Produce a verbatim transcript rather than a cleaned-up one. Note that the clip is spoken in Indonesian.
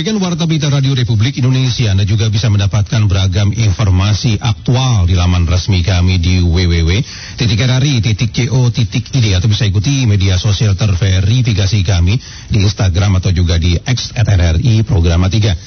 Demikian Warta Berita Radio Republik Indonesia. Anda juga bisa mendapatkan beragam informasi aktual di laman resmi kami di w w w titik r r i titik co titik i d atau bisa ikuti media sosial terverifikasi kami di Instagram atau juga di X at R R I Programa tiga.